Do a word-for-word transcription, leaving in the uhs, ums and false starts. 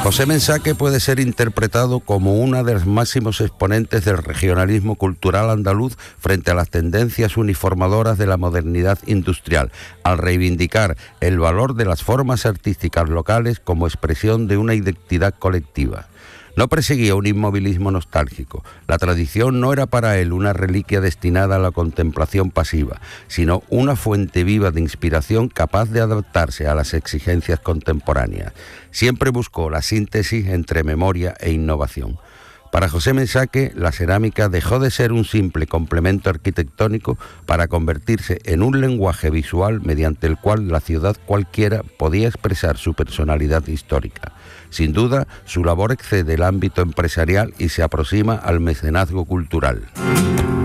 José Mensaque puede ser interpretado como una de los máximos exponentes del regionalismo cultural andaluz frente a las tendencias uniformadoras de la modernidad industrial, al reivindicar el valor de las formas artísticas locales como expresión de una identidad colectiva. No perseguía un inmovilismo nostálgico. La tradición no era para él una reliquia destinada a la contemplación pasiva, sino una fuente viva de inspiración capaz de adaptarse a las exigencias contemporáneas. Siempre buscó la síntesis entre memoria e innovación. Para José Mensaque, la cerámica dejó de ser un simple complemento arquitectónico para convertirse en un lenguaje visual mediante el cual la ciudad cualquiera podía expresar su personalidad histórica. Sin duda, su labor excede el ámbito empresarial y se aproxima al mecenazgo cultural.